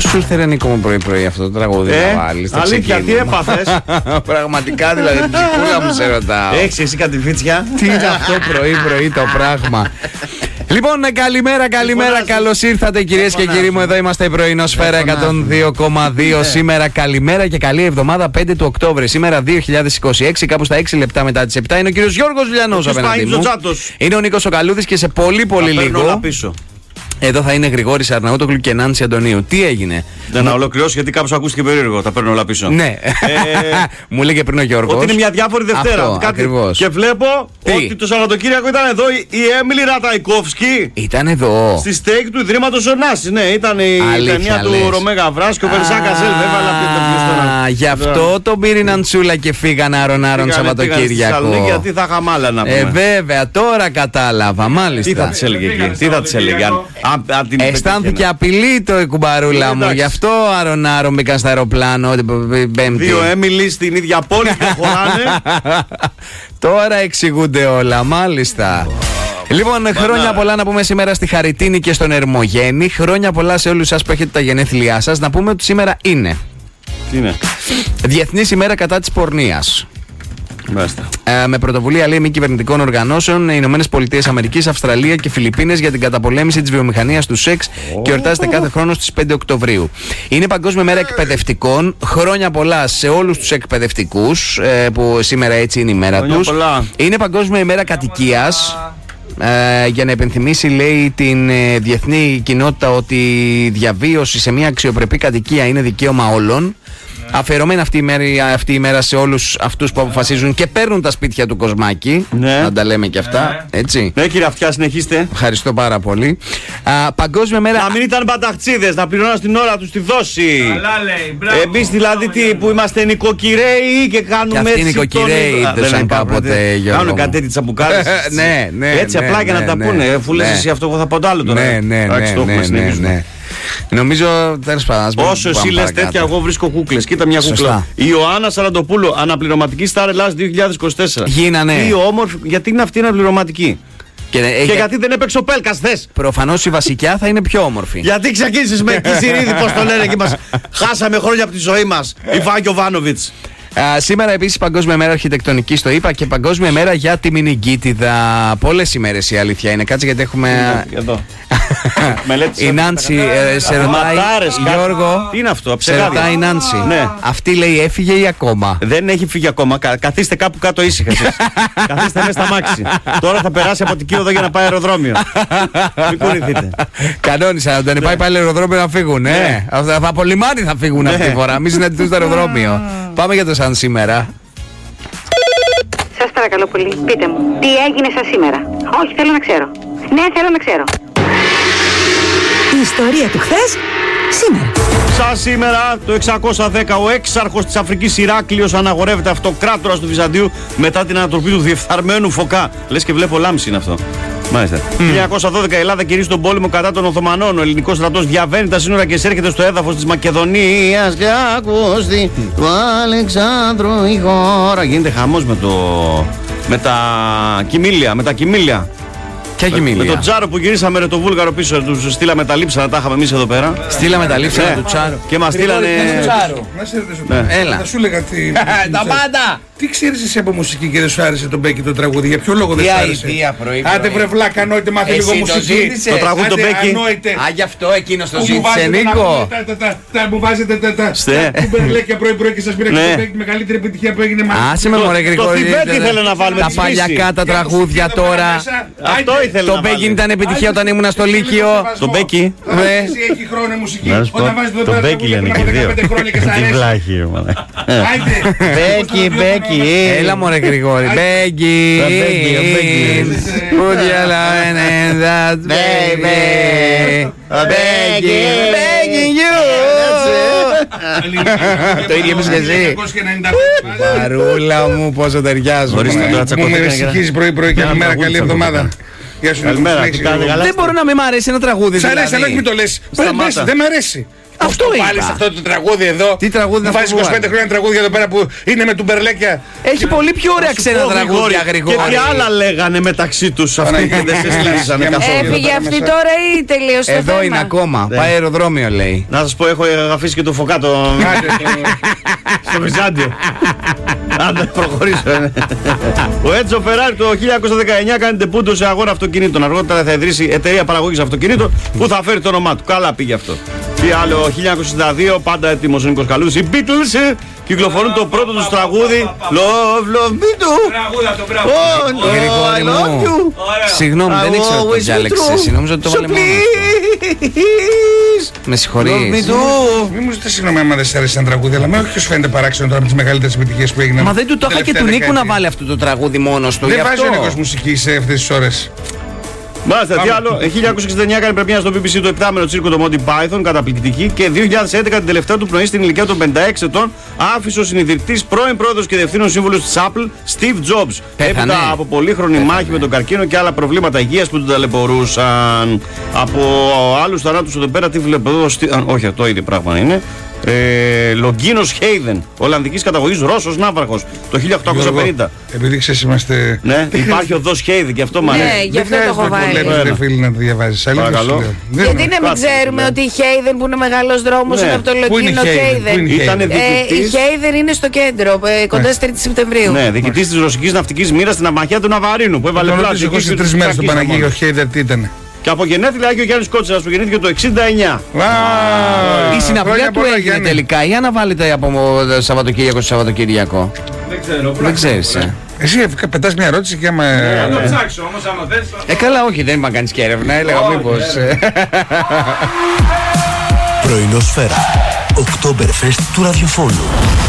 Πώς σου ήρθε, Νίκο μου, πρωί-πρωί αυτό το τραγούδι να βάλεις? Αλήθεια, τι έπαθες? Πραγματικά, δηλαδή, την ψυχούλα μου σε ρωτάω. Έχεις εσύ κάτι φίτσια? Τι είναι αυτό πρωί-πρωί το πράγμα? Λοιπόν, καλημέρα, καλώς ήρθατε κυρίες και κύριοι μου. Εδώ είμαστε η Πρωινοσφαίρα 102,2. Σήμερα καλημέρα και καλή εβδομάδα 5 του Οκτώβρη. Σήμερα 2026, κάπου στα 6 λεπτά μετά τις 7. Είναι ο κύριος Γιώργος Βιλιανός απέναντί μου. Είναι ο Νίκος ο Καλούδης και σε πολύ λίγο εδώ θα είναι Γρηγόρης Αρναούτογλου και Νάνση Αντωνίου. Τι έγινε? Να ολοκληρώσω γιατί κάπως ακούστηκε περίεργο. Τα παίρνω όλα πίσω. Ναι. Μου λέγε πριν ο Γιώργος ότι είναι μια διάφορη Δευτέρα. Αυτό, ακριβώς. Και βλέπω ότι το Σαββατοκύριακο ήταν εδώ η Έμιλι Ραταϊκόφσκι. Ήταν εδώ. Στη στέικ του Ιδρύματος Ωνάσης. Ναι, ήταν η ταινία του Ρωμέ Γαβράς και ο Βερσάκας έβαλε. Γι' αυτό τον πήρε Ναντσούλα και φύγανε άρον Σαββατοκύριακο. Γιατί θα χαμάλα να πούμε. Βέβαια, τώρα κατάλαβα, μάλιστα. Τι θα της έλεγε εκεί, τι θα της έλεγε. Αισθάνθηκε απειλή το κουμπαρούλα μου. Γι' αυτό άρον μπήκαν στο αεροπλάνο Πέμπτη. Δύο Έμιλι στην ίδια πόλη και χωράνε. Τώρα εξηγούνται όλα, μάλιστα. Λοιπόν, χρόνια πολλά να πούμε σήμερα στη Χαριτίνη και στον Ερμογέννη. Χρόνια πολλά σε όλους σας που έχετε τα γενέθλιά σας. Να πούμε ότι σήμερα είναι Διεθνής ημέρα κατά της πορνείας. Με πρωτοβουλία, λέει, μη κυβερνητικών οργανώσεων, οι Ηνωμένες Πολιτείες Αμερικής, Αυστραλία και Φιλιππίνες για την καταπολέμηση της βιομηχανίας του σεξ και εορτάζεται κάθε χρόνο στις 5 Οκτωβρίου. Είναι Παγκόσμια Μέρα Εκπαιδευτικών. Χρόνια πολλά σε όλους τους εκπαιδευτικούς που σήμερα έτσι είναι η μέρα τους. Είναι Παγκόσμια ημέρα κατοικίας. Για να επενθυμίσει, λέει, την διεθνή κοινότητα ότι η διαβίωση σε μια αξιοπρεπή κατοικία είναι δικαίωμα όλων. Αφιερωμένη αυτή η μέρα σε όλους αυτούς που αποφασίζουν και παίρνουν τα σπίτια του Κοσμάκη. Να τα λέμε και αυτά. Έτσι. Ναι, κύριε Αυτιά, συνεχίστε. Ευχαριστώ πάρα πολύ. Παγκόσμια μέρα. Να μην ήταν μπαταχτσίδες, να πληρώναν στην ώρα τους τη δόση. Καλά λέει. Εμείς δηλαδή που είμαστε νοικοκυρέοι και κάνουμε έτσι. Αυτοί οι νοικοκυρέοι είδωσαν κάποτε, Γιώργο. Κάνουν κάτι τέτοιες τσαμπουκάδες. Ναι. Έτσι απλά για να τα πούνε. Αφού λες εσύ αυτό, εγώ θα πω το άλλο τώρα. Ναι. Νομίζω, τέλος πάντων. Όσο εσύ λες τέτοια, εγώ βρίσκω κούκλες. Κοίτα μια κούκλα. Η Ιωάννα Σαραντοπούλου, αναπληρωματική Star Ελλάδας 2024. Γίνανε. Τι όμορφη, γιατί είναι αυτή αναπληρωματική. Και γιατί δεν έπαιξε ο Πέλκας θες. Προφανώς η βασικιά θα είναι πιο όμορφη. Γιατί ξεκίνησες με Κισιρίδη, πώς το λένε, και μας χάσαμε χρόνια από τη ζωή μας. Ιβάκιο Βάνοβιτς. Σήμερα επίσης Παγκόσμια Μέρα Αρχιτεκτονικής, το είπα, και Παγκόσμια Μέρα για τη Μινιγκίτιδα. Πολλές ημέρες η αλήθεια είναι. Κάτσε γιατί έχουμε. Η Νάνση σε ρωτάει. Γιώργο, τι είναι αυτό, σε ρωτάει η Νάνση. Ναι. Αυτή, λέει, έφυγε ή ακόμα? Δεν έχει φύγει ακόμα. Καθίστε κάπου κάτω ήσυχα εσείς. Καθίστε μέσα στα μάξι. Τώρα θα περάσει από την Κύοδο για να πάει αεροδρόμιο. Μην κουνηθείτε. Κανόνισα, όταν πάει πάλι αεροδρόμιο να φύγουν. Από λιμάνι θα φύγουν αυτή τη φορά. Μην συναντηθούν στο αεροδρόμιο. Πάμε για το σαν σήμερα. Σας παρακαλώ πολύ, πείτε μου, τι έγινε σαν σήμερα? Όχι, θέλω να ξέρω. Ναι, θέλω να ξέρω. Η ιστορία του χθες, σήμερα. Σαν σήμερα, το 610, ο έξαρχος της Αφρικής Ηράκλειος αναγορεύεται αυτοκράτορας του Βυζαντίου μετά την ανατροπή του διεφθαρμένου Φωκά. Λες και βλέπω λάμψη είναι αυτό. Μάλιστα. 1912 η Ελλάδα κηρύσσει τον πόλεμο κατά των Οθωμανών. Ο ελληνικός στρατός διαβαίνει τα σύνορα και εισέρχεται στο έδαφος της Μακεδονίας. Και ακούστη του Αλεξάνδρου η χώρα. Γίνεται χαμός με τα κοιμήλια. Με τον Τσάρο που γυρίσαμε με το Βούλγαρο πίσω, του στείλαμε τα λείψανα, τα είχαμε εμείς εδώ πέρα. Στείλαμε τα λείψανα του Τσάρου. Και μας στείλανε. Να σε ρωτήσω. Έλα. Θα σου έλεγα τι. Τα πάντα! Τι ξέρεις εσύ από μουσική και δεν σου άρεσε τον Μπέκι το τραγούδι? Για ποιο λόγο δεν σου άρεσε? Άντε βρε βλάκα, ανόητε, μάθε λίγο μουσική. Το τραγούδι τον Μπέκι. Α, γι' αυτό εκείνος το ζήτησε, Νίκο. Μου βάζετε τα κουμπερλέκια πρωί-πρωί και σας πήρε και τον Μπέκι, μεγαλύτερη επιτυχία που έγινε μαζί. Άσε με μωρέ Γρηγόρη. Τα παλιακά τα τραγούδια τώρα. Αυτό ήθελα να Το Μπέκι ήταν επιτυχία όταν ήμουν στο Λύκειο. Το Μπέκι. Έχει χρόνο μουσική. Το Μπέκι λένε και δύο. Τι βλάχη, Μπέκι. Έλα μωρέ Γρηγόρη. Μπέγκι. Put your love in that baby. Begging you. Το ίδιο είπες και εσύ. Παρούλα μου, πόσο ταιριάζουμε. Μου με συγχύζει πρωί-πρωί και μέρα καλή εβδομάδα. Καλημέρα, τι κάνετε, καλά? Δεν μπορεί να μην μ' αρέσει ένα τραγούδι. Σ' αρέσει, αλλά όχι μην το λες. Δεν μ' αρέσει. Αυτό είπα. Πάλι σε αυτό το τραγούδι εδώ. Τι τραγούδι να βάζει 25 χρόνια τραγούδια εδώ πέρα που είναι με τουμπερλέκια. Έχει πολύ πιο ωραία ξένα τραγούδια, Γρηγόρη. Και τι άλλα λέγανε μεταξύ τους αυτοί που δεν σε στήσανε καθόλου. Έφυγε αυτή τώρα ή τελείωσε το θέμα? Εδώ είναι ακόμα. Πάει αεροδρόμιο, λέει. Να σας πω, έχω αφήσει και το Φωκά στο Βυζάντιο. Άντε, προχωρήσω. Ο Έτσο Φεράρι το 1919 κάνει τεπούντο σε αγώνα αυτοκινήτων. Αργότερα θα ιδρύσει εταιρεία παραγωγής αυτοκινήτων που θα φέρει το όνομά του. Καλά πήγε αυτό. Τι άλλο, 1962, πάντα έτοιμος ο Νίκος Καλούδης. Οι Beatles κυκλοφορούν το πρώτο τους τραγούδι. Love me too. Γρηγόρη μου, συγγνώμη, δεν ήξερα ότι το διάλεξες. Νόμιζα ότι το βάλε μόνος του. Με συγχωρείς. Μην μου ζητάς συγγνώμη άμα δεν σ' αρέσει ένα τραγούδι, αλλά με όχι ποιος φαίνεται παράξενο τώρα με τις μεγαλύτερες επιτυχίες που έγιναν. Μα δεν του το είχα και του Νίκου να βάλει αυτό το τραγούδι μόνος του. Δεν βάζει ο Νίκος μουσική σε αυτές τις ώρες. Μάλιστα, τι άλλο. 1969 έκανε πρεμιέρα στο BBC το επτάμενο τσίρκο το Monty Python, καταπληκτική. Και 2011 την τελευταία του πνοή στην ηλικία των 56 ετών άφησε ο συνειδητής πρώην πρόεδρος και διευθύνων σύμβουλος της Apple, Steve Jobs. Έπειτα από πολύχρονη μάχη με τον καρκίνο και άλλα προβλήματα υγείας που τον ταλαιπωρούσαν. Από άλλους θανάτους εδώ πέρα, τι βλέπω εδώ. Όχι, το ίδιο πράγμα είναι. Λογκίνος Χέιδεν, Ολλανδικής καταγωγής, Ρώσος ναύαρχος, το 1850. Επειδή ξέρεις είμαστε... Ναι, υπάρχει οδός Χέιδεν και αυτό μ' αρέσει. Ναι, γι' αυτό το έχω βάλει. Δεν φίλοι να το διαβάζεις. Παρακαλώ. Γιατί να μην ξέρουμε ότι η Χέιδεν που είναι μεγάλος δρόμος είναι από το Λογκίνο Χέιδεν. Η Χέιδεν είναι στο κέντρο, κοντά στη 3η Σεπτεμβρίου. Ναι, διοικητής της ρωσικής ναυτικής μοίρας στην αμαχία του Ναβαρίνου που έβαλε πλάτη. Εγώ σε 3 μέρες τον Παναγίγιο Χέιδερ τι ήταν. Και από γενέθλια Άγιο Γιάννης Κότσιρας που γεννήθηκε το 69. Η συναυλία του έγινε τελικά ή αναβάλλεται από Σαββατοκύριακο σε Σαββατοκύριακο? Δεν ξέρω. Δεν ξέρεις. Εσύ πετάς μια ερώτηση και άμα... Να το ψάξω όμως άμα θες. Καλά, όχι, δεν είπα κάνεις και έρευνα, έλεγα μήπως. Πρωινόσφαιρα. Oktoberfest του ραδιοφώνου.